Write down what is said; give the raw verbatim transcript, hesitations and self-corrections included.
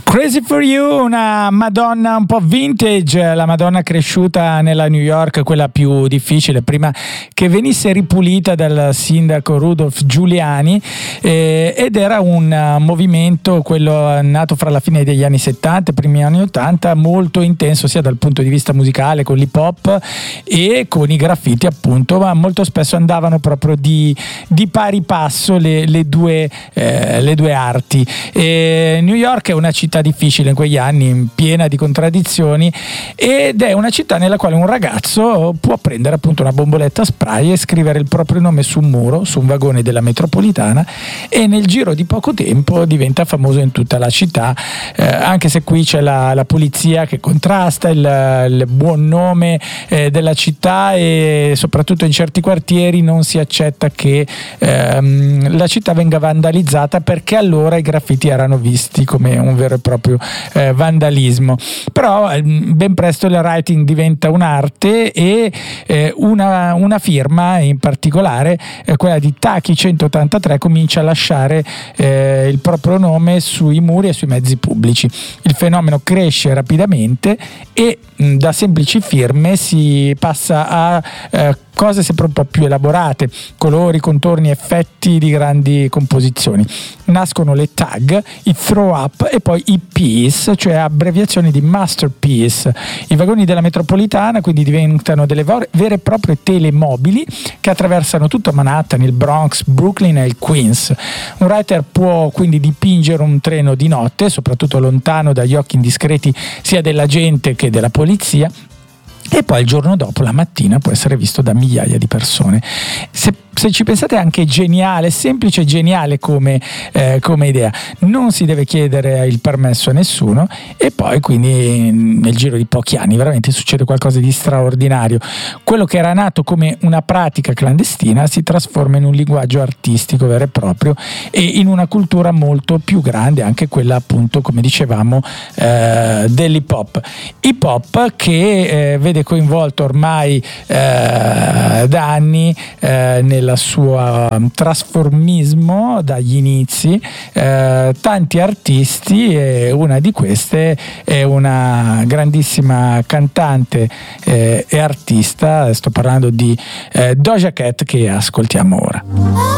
Crazy for You, una Madonna un po' vintage, la Madonna cresciuta nella New York, quella più difficile, prima che venisse ripulita dal sindaco Rudolph Giuliani, eh, ed era un uh, movimento, quello nato fra la fine degli anni settanta e primi anni ottanta, molto intenso sia dal punto di vista musicale con l'hip hop e con i graffiti, appunto, ma molto spesso andavano proprio di, di pari passo le, le, due, eh, le due arti. E New York è una città difficile in quegli anni, piena di contraddizioni, ed è una città nella quale un ragazzo può prendere appunto una bomboletta spray e scrivere il proprio nome su un muro, su un vagone della metropolitana, e nel giro di poco tempo diventa famoso in tutta la città, eh, anche se qui c'è la, la polizia che contrasta il, il buon nome eh, della città, e soprattutto in certi quartieri non si accetta che ehm, la città venga vandalizzata, perché allora i graffiti erano visti come un vero e proprio eh, vandalismo. Però eh, ben presto il writing diventa un'arte, e eh, una, una firma in particolare, eh, quella di Taki centottantatré, comincia a lasciare eh, il proprio nome sui muri e sui mezzi pubblici. Il fenomeno cresce rapidamente e mh, da semplici firme si passa a eh, cose sempre un po' più elaborate, colori, contorni, effetti di grandi composizioni. Nascono le tag, i throw up e poi i piece, cioè abbreviazioni di masterpiece. I vagoni della metropolitana quindi diventano delle vere e proprie telemobili che attraversano tutta Manhattan, il Bronx, Brooklyn e il Queens. Un writer può quindi dipingere un treno di notte, soprattutto lontano dagli occhi indiscreti sia della gente che della polizia, e poi il giorno dopo, la mattina, può essere visto da migliaia di persone. Se, se ci pensate, è anche geniale, semplice e geniale come, eh, come idea. Non si deve chiedere il permesso a nessuno, e poi quindi nel giro di pochi anni veramente succede qualcosa di straordinario. Quello che era nato come una pratica clandestina si trasforma in un linguaggio artistico vero e proprio, e in una cultura molto più grande, anche quella appunto, come dicevamo, eh, dell'hip hop. Hip hop che eh, vede coinvolto ormai eh, da anni eh, nel suo trasformismo dagli inizi eh, tanti artisti, e una di queste è una grandissima cantante eh, e artista. Sto parlando di eh, Doja Cat, che ascoltiamo ora.